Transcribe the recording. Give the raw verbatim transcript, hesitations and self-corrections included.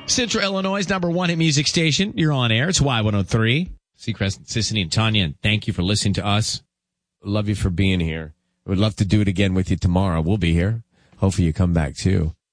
Central Illinois' number one hit music station. You're on air. It's Y one oh three. Seacrest, Sissany, and Tanya, and thank you for listening to us. Love you for being here. Would love to do it again with you tomorrow. We'll be here. Hopefully you come back too.